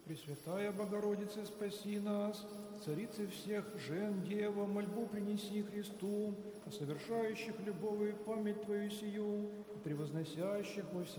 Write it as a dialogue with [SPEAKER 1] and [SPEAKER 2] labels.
[SPEAKER 1] Пресвятая Богородица, спаси нас, Царицы всех жен, Дева, мольбу принеси Христу, о совершающих любовь и память Твою сию, и превозносящих во все